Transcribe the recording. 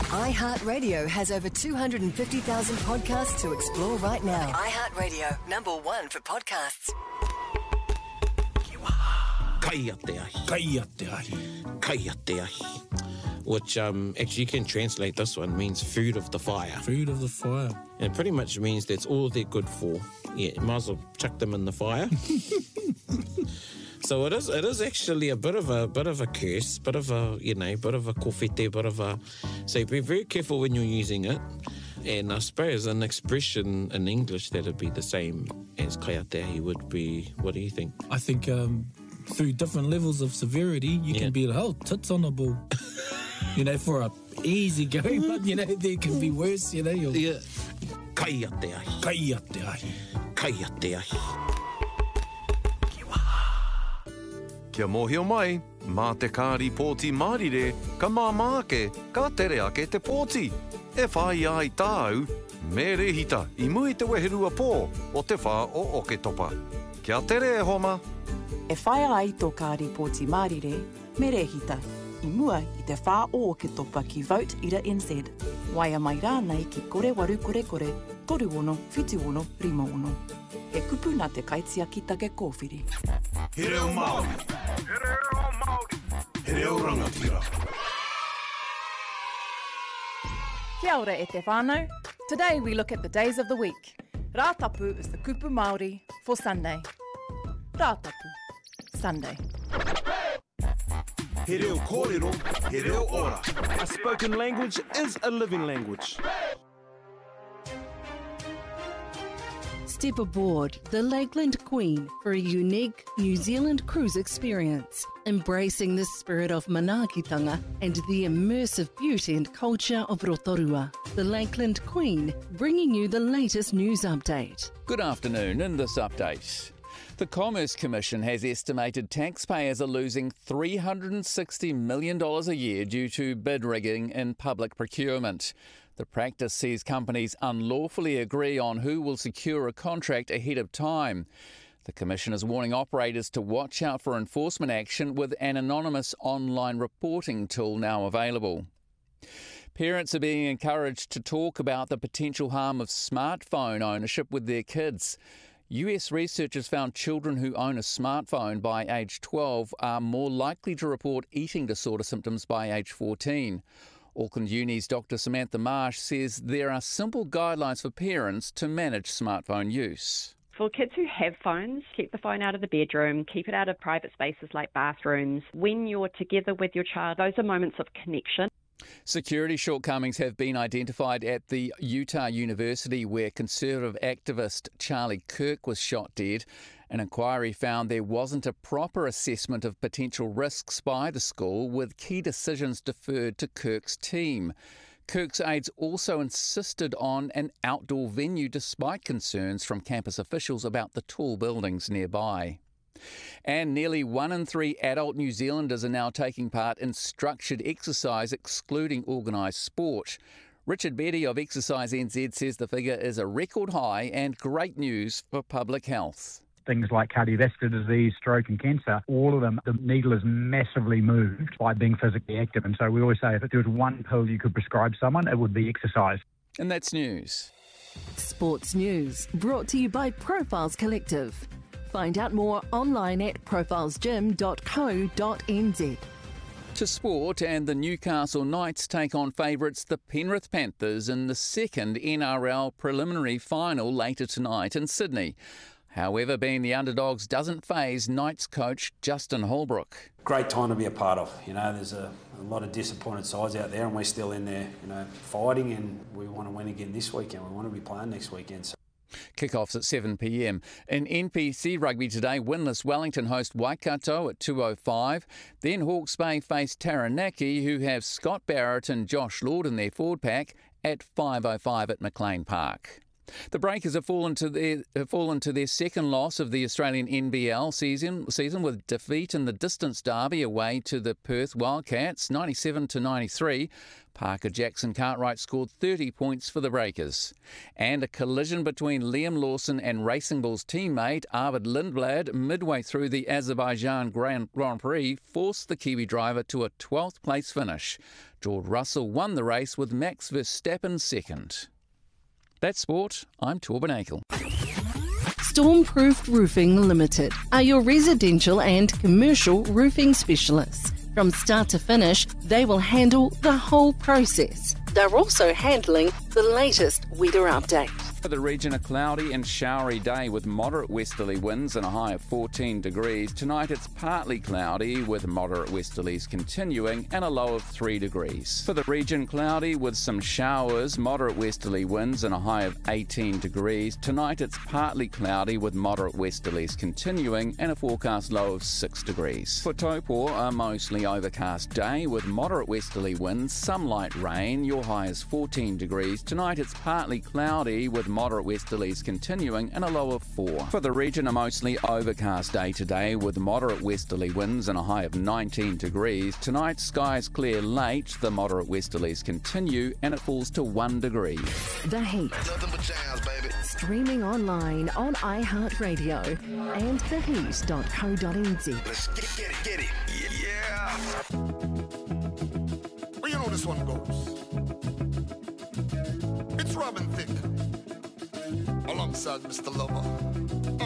iHeartRadio has over 250,000 podcasts to explore right now. iHeartRadio, #1 for podcasts. Kai te ahi. Kai te ahi. Kai te ahi. Which actually you can translate this one, means food of the fire. Food of the fire. And it pretty much means that's all they're good for. Yeah, you might as well chuck them in the fire. So it is actually a bit of a curse, bit of a kōwhete, bit of a. So be very careful when you're using it. And I suppose an expression in English that'd be the same as kai te ahi would be. What do you think? I think through different levels of severity, you can be tits on a ball. For a easy going, but there can be worse. Yeah. Kai te ahi. Kai te ahi. Kai te ahi. Kia mōhio mai, mā te kāri pōti Mārire, ka māmāke, ka tere ake te pōti. E whai ai tāu, me rehita, I mui te weherua pō, o te whā o Oketopa. Kia tere e homa. E whai ai tō kāri pōti Mārire, me rehita, I mua I te whā o Oketopa ki Vote Ira NZ. Waia mai rānei ki kore waru kore kore, toru ono, whitu ono, rima ono. E kupu nā te kaitia ki take kōwhiri. He reo Māori. He reo Māori. He reo rangatira. Kia ora e te whānau. Today we look at the days of the week. Rātapu is the kupu Māori for Sunday. Rātapu, Sunday. He reo kōrero, he reo ora. A spoken language is a living language. Step aboard the Lakeland Queen for a unique New Zealand cruise experience, embracing the spirit of manaakitanga and the immersive beauty and culture of Rotorua. The Lakeland Queen, bringing you the latest news update. Good afternoon. In this update, the Commerce Commission has estimated taxpayers are losing $360 million a year due to bid rigging in public procurement. The practice sees companies unlawfully agree on who will secure a contract ahead of time. The Commission is warning operators to watch out for enforcement action with an anonymous online reporting tool now available. Parents are being encouraged to talk about the potential harm of smartphone ownership with their kids. US researchers found children who own a smartphone by age 12 are more likely to report eating disorder symptoms by age 14. Auckland Uni's Dr Samantha Marsh says there are simple guidelines for parents to manage smartphone use. For kids who have phones, keep the phone out of the bedroom, keep it out of private spaces like bathrooms. When you're together with your child, those are moments of connection. Security shortcomings have been identified at the Utah University where conservative activist Charlie Kirk was shot dead. An inquiry found there wasn't a proper assessment of potential risks by the school, with key decisions deferred to Kirk's team. Kirk's aides also insisted on an outdoor venue despite concerns from campus officials about the tall buildings nearby. And nearly 1 in 3 adult New Zealanders are now taking part in structured exercise, excluding organised sport. Richard Betty of Exercise NZ says the figure is a record high and great news for public health. Things like cardiovascular disease, stroke and cancer, all of them, the needle is massively moved by being physically active. And so we always say if there was one pill you could prescribe someone, it would be exercise. And that's news. Sports news brought to you by Profiles Collective. Find out more online at profilesgym.co.nz. To sport, and the Newcastle Knights take on favourites the Penrith Panthers in the second NRL preliminary final later tonight in Sydney. However, being the underdogs doesn't faze Knights coach Justin Holbrook. Great time to be a part of. There's a lot of disappointed sides out there and we're still in there, fighting, and we want to win again this weekend. We want to be playing next weekend. Kick-offs at 7 p.m. In NPC rugby today, winless Wellington host Waikato at 2:05. Then Hawke's Bay face Taranaki, who have Scott Barrett and Josh Lord in their forward pack, at 5:05 at McLean Park. The Breakers have fallen to their second loss of the Australian NBL season with defeat in the distance derby away to the Perth Wildcats, 97-93. Parker Jackson Cartwright scored 30 points for the Breakers. And a collision between Liam Lawson and Racing Bull's teammate Arvid Lindblad midway through the Azerbaijan Grand Prix forced the Kiwi driver to a 12th place finish. George Russell won the race with Max Verstappen second. That's sport. I'm Torben Akel. Stormproof Roofing Limited are your residential and commercial roofing specialists. From start to finish, they will handle the whole process. They're also handling the latest weather update. For the region, a cloudy and showery day with moderate westerly winds and a high of 14 degrees. Tonight it's partly cloudy with moderate westerlies continuing and a low of 3 degrees. For the region, cloudy with some showers, moderate westerly winds and a high of 18 degrees. Tonight it's partly cloudy with moderate westerlies continuing and a forecast low of 6 degrees. For Taupo, a mostly overcast day with moderate westerly winds, some light rain. Your high is 14 degrees. Tonight it's partly cloudy with moderate westerlies continuing and a low of 4. For the region, a mostly overcast day today with moderate westerly winds and a high of 19 degrees. Tonight, skies clear late, the moderate westerlies continue and it falls to 1 degree. The Heat. Streaming online on iHeartRadio and theheat.co.nz. Let's get it. Yeah. Well, you know this one goes. It's Robin Thicke alongside Mr. Lover.